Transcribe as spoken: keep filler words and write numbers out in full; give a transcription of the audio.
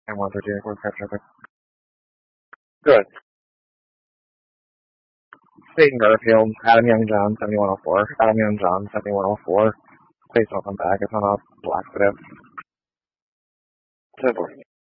And one thirteen, quick traffic. Good. State Garfield, Adam Young John, seventy-one oh four. Adam Young John, seventy-one oh four. Please don't come back. It's on a black cliff. ten four.